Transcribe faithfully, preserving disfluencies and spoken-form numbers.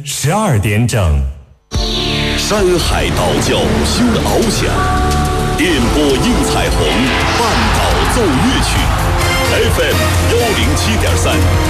十二点整。 山海道教修翱翔，电波映彩虹，半岛奏乐曲。F M 幺零七点三。